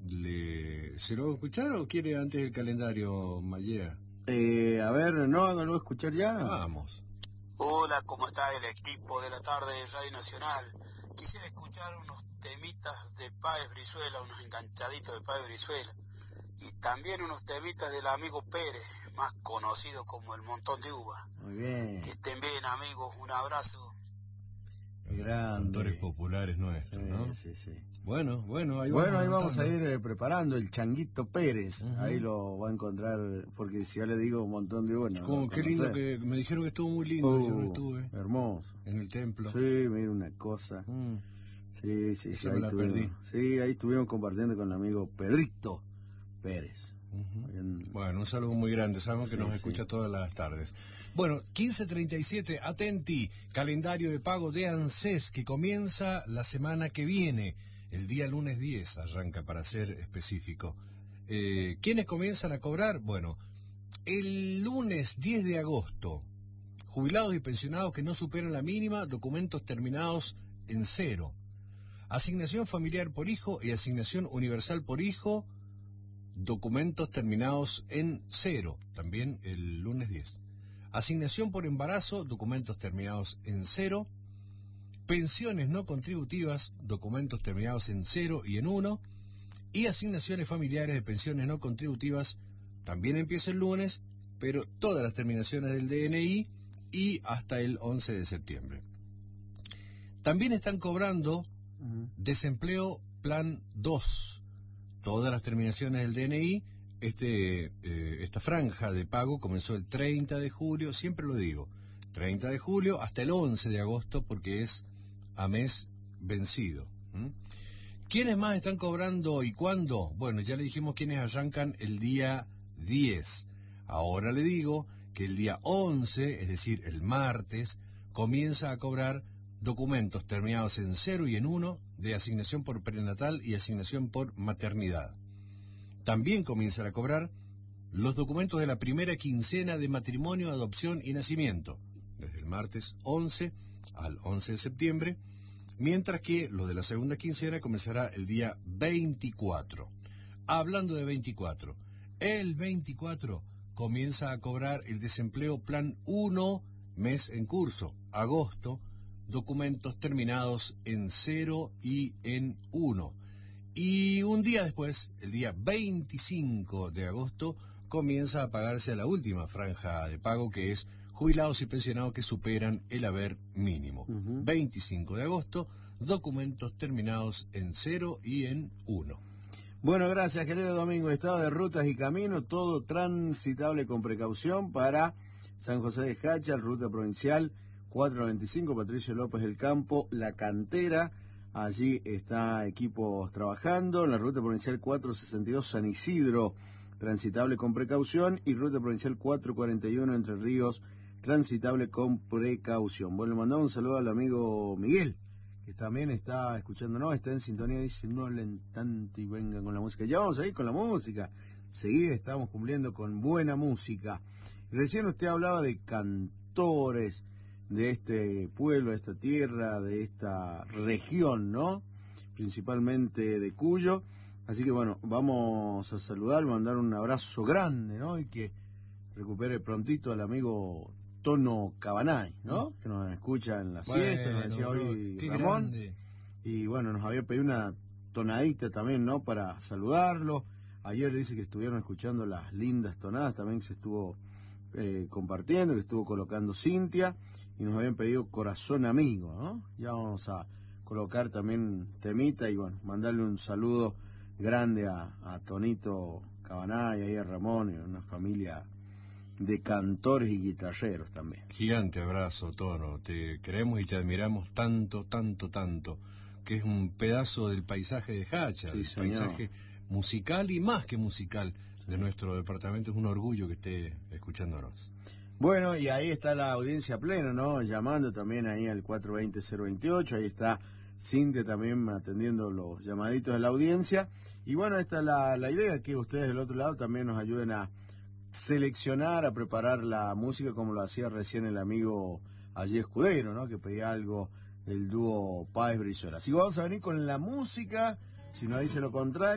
¿Se lo va a escuchar o quiere antes el calendario, Mallea? A ver, no, háganlo escuchar ya. Vamos. Hola, ¿cómo está el equipo de la tarde de Radio Nacional? Quisiera escuchar unos temitas de Páez Brizuela, unos enganchaditos de Páez Brizuela. Y también unos temitas del amigo Pérez, más conocido como el Montón de Uva. Muy bien. Que estén bien, amigos. Un abrazo. Grande. Cantores populares nuestros, sí, ¿no? Sí, sí. Bueno, ahí vamos a ir preparando el Changuito Pérez. Ahí lo va a encontrar, porque si yo le digo un montón de bueno. Qué lindo, que me dijeron que estuvo muy lindo, yo no estuve. Hermoso. En el templo. Sí, mira una cosa. Sí, Esa me la perdí. Sí, ahí estuvimos compartiendo con el amigo Pedrito Pérez. Bueno, un saludo muy grande, sabemos que nos escucha todas las tardes. Bueno, 15:37, atenti, calendario de pago de ANSES que comienza la semana que viene, el día lunes 10, arranca para ser específico. ¿Quiénes comienzan a cobrar? Bueno, el lunes 10 de agosto, jubilados y pensionados que no superan la mínima, documentos terminados en 0. Asignación familiar por hijo y asignación universal por hijo, documentos terminados en 0, también el lunes 10. Asignación por embarazo, documentos terminados en 0. Pensiones no contributivas, documentos terminados en 0 y en 1. Y asignaciones familiares de pensiones no contributivas, también empieza el lunes, pero todas las terminaciones del DNI y hasta el 11 de septiembre. También están cobrando desempleo plan 2. Todas las terminaciones del DNI, esta franja de pago comenzó el 30 de julio, siempre lo digo, 30 de julio hasta el 11 de agosto porque es a mes vencido. ¿Quiénes más están cobrando y cuándo? Bueno, ya le dijimos quiénes arrancan el día 10. Ahora le digo que el día 11, es decir, el martes, comienza a cobrar documentos terminados en 0 y en 1 de asignación por prenatal y asignación por maternidad. También comienzan a cobrar los documentos de la primera quincena de matrimonio, adopción y nacimiento, desde el martes 11 al 11 de septiembre, mientras que los de la segunda quincena comenzará el día 24. Hablando de 24, el 24 comienza a cobrar el desempleo plan 1, mes en curso, agosto, documentos terminados en 0 y en 1. Y un día después, el día 25 de agosto, comienza a pagarse la última franja de pago, que es jubilados y pensionados que superan el haber mínimo. 25 de agosto, documentos terminados en 0 y en 1. Bueno, gracias, querido Domingo. Estado de rutas y caminos, todo transitable con precaución para San José de Jacha, ruta provincial 495, Patricio López del Campo, La Cantera. Allí está equipos trabajando. En la ruta provincial 462, San Isidro, transitable con precaución. Y ruta provincial 441, Entre Ríos, transitable con precaución. Bueno, le mandamos un saludo al amigo Miguel, que también está escuchándonos, está en sintonía, dice, no hablen tanto y vengan con la música. Ya vamos a ir con la música. Seguida estamos cumpliendo con buena música. Recién usted hablaba de cantores de este pueblo, de esta tierra, de esta región, ¿no? Principalmente de Cuyo. Así que bueno, vamos a saludar, mandar un abrazo grande, ¿no? Y que recupere prontito al amigo Tono Cabanay, ¿no? Que nos escucha en la siesta, nos decía hoy Ramón. Grande. Y bueno, nos había pedido una tonadita también, ¿no? Para saludarlo. Ayer dice que estuvieron escuchando las lindas tonadas, también se estuvo compartiendo, que estuvo colocando Cintia, y nos habían pedido Corazón Amigo, ¿no? Ya vamos a colocar también temita y bueno, mandarle un saludo grande a Tonito Cabanay, ahí a Ramón, y a una familia de cantores y guitarreros también. Gigante abrazo, Tono, te queremos y te admiramos tanto, que es un pedazo del paisaje de Jacha, sí, del paisaje musical y más que musical de nuestro departamento. Es un orgullo que esté escuchándonos. Bueno, y ahí está la audiencia plena, ¿no? Llamando también ahí al 420-028, ahí está Cintia también atendiendo los llamaditos de la audiencia. Y bueno, esta es la idea, que ustedes del otro lado también nos ayuden a seleccionar, a preparar la música como lo hacía recién el amigo allí Escudero, ¿no? Que pedía algo del dúo Páez Brizuela. Así que vamos a venir con la música, si no dice lo contrario.